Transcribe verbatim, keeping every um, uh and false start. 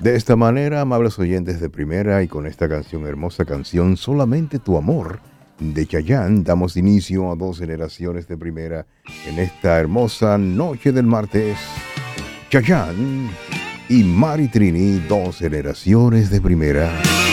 De esta manera, amables oyentes de primera, y con esta canción, hermosa canción, Solamente tu amor, de Chayanne, damos inicio a dos generaciones de primera en esta hermosa noche del martes. Chayanne y Mari Trini, dos generaciones de primera.